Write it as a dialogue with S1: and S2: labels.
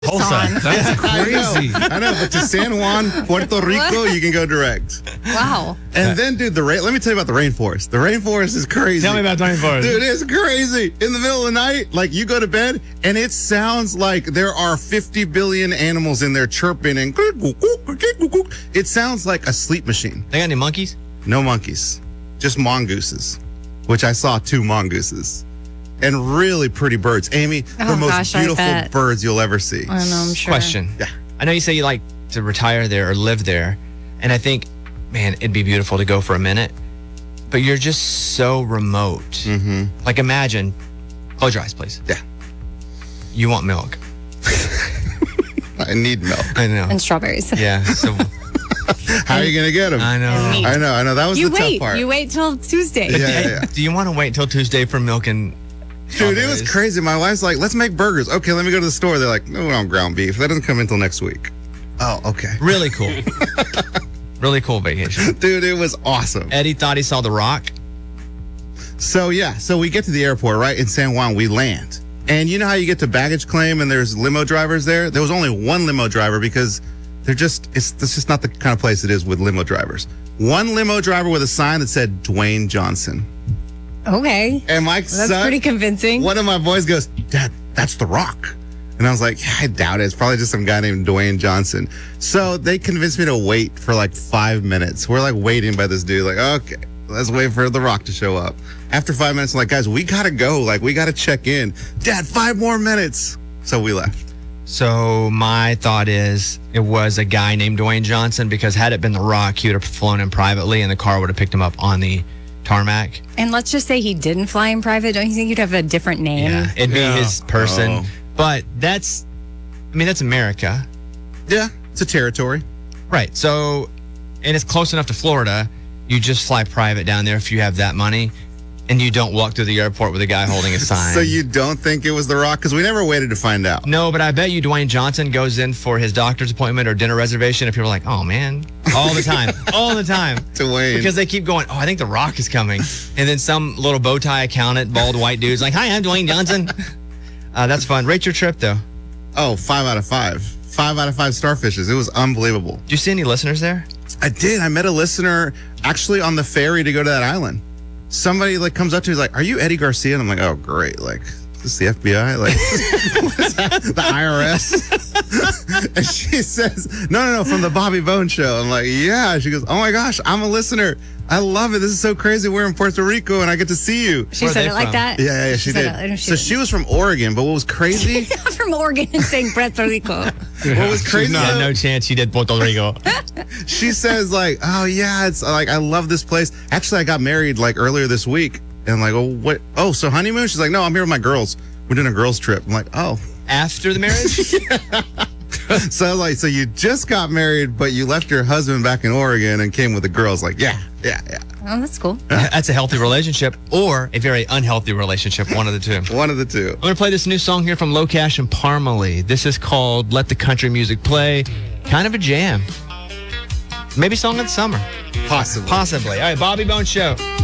S1: Tulsa. That's crazy.
S2: I know, but to San Juan, Puerto Rico, you can go direct.
S3: Wow.
S2: And then, dude, let me tell you about the rainforest. The rainforest is crazy.
S1: Tell me about the rainforest.
S2: Dude, it's crazy. In the middle of the night, like you go to bed, and it sounds like there are 50 billion animals in there chirping and it sounds like a sleep machine.
S1: They got any monkeys?
S2: No monkeys, just mongooses, which I saw 2 mongooses. And really pretty birds. Amy, the most beautiful birds you'll ever see.
S3: I know, I'm sure.
S1: Question.
S2: Yeah.
S1: I know you say you like to retire there or live there. And I think, man, it'd be beautiful to go for a minute. But you're just so remote.
S2: Mm-hmm.
S1: Like imagine, close your eyes, please.
S2: Yeah.
S1: You want milk.
S2: I need milk.
S1: I know.
S3: And strawberries.
S1: Yeah. So
S2: how are you going to get them?
S1: I know.
S2: I know. That was the tough part.
S3: You wait till Tuesday.
S2: Yeah.
S1: Do you want to wait till Tuesday for milk and
S2: Dude, it was crazy. My wife's like, let's make burgers. Okay, let me go to the store. They're like, no, we don't ground beef. That doesn't come until next week. Oh, okay.
S1: Really cool. Really cool vacation.
S2: Dude, it was awesome.
S1: Eddie thought he saw The Rock.
S2: So we get to the airport, right? In San Juan, we land. And you know how you get to baggage claim and there's limo drivers there? There was only one limo driver because it's just not the kind of place it is with limo drivers. One limo driver with a sign that said Dwayne Johnson.
S3: Okay.
S2: And my
S3: That's
S2: son,
S3: pretty convincing.
S2: One of my boys goes, Dad, that's The Rock. And I was like, yeah, I doubt it. It's probably just some guy named Dwayne Johnson. So they convinced me to wait for like 5 minutes. We're like waiting by this dude, like, okay, let's wait for The Rock to show up. After 5 minutes, I'm like, guys, we got to go. Like, we got to check in. Dad, 5 more minutes. So we left.
S1: So my thought is it was a guy named Dwayne Johnson because had it been The Rock, he would have flown in privately and the car would have picked him up on the tarmac.
S3: And let's just say he didn't fly in private. Don't you think you'd have a different name?
S1: Yeah, it'd be his person.
S2: Oh.
S1: But that's America.
S2: Yeah, it's a territory.
S1: Right. So, and it's close enough to Florida. You just fly private down there if you have that money. And you don't walk through the airport with a guy holding a sign.
S2: So you don't think it was The Rock? Because we never waited to find out.
S1: No, but I bet you Dwayne Johnson goes in for his doctor's appointment or dinner reservation and people are like, oh, man. All the time. All the time.
S2: Dwayne.
S1: Because they keep going, oh, I think The Rock is coming. And then some little bow tie accountant, bald white dude's like, hi, I'm Dwayne Johnson. That's fun. Rate your trip, though.
S2: Oh, 5 out of 5. 5 out of 5 starfishes. It was unbelievable.
S1: Did you see any listeners there?
S2: I did. I met a listener actually on the ferry to go to that island. Somebody like comes up to me, like, are you Eddie Garcia? And I'm like, oh, great. Like, is this the FBI? Like, what is that? The IRS? And she says, no, from the Bobby Bones Show. I'm like, yeah. She goes, oh my gosh, I'm a listener. I love it. This is so crazy. We're in Puerto Rico and I get to see you.
S3: She said it like that?
S2: Yeah, she did. So she was from Oregon, but what was crazy?
S3: From Oregon and saying Puerto Rico.
S2: What was crazy?
S1: No chance she did Puerto Rico.
S2: She says like, oh yeah, it's like, I love this place. Actually, I got married like earlier this week. And I'm like, oh, what? Oh, so honeymoon? She's like, no, I'm here with my girls. We're doing a girls trip. I'm like, oh.
S1: After the marriage?
S2: So you just got married, but you left your husband back in Oregon and came with the girls. Like, yeah.
S3: Oh, that's cool.
S1: That's a healthy relationship or a very unhealthy relationship. One of the two.
S2: One of the two.
S1: I'm going to play this new song here from Locash and Parmalee. This is called Let the Country Music Play. Kind of a jam. Maybe song of the summer.
S2: Possibly.
S1: All right, Bobby Bones Show.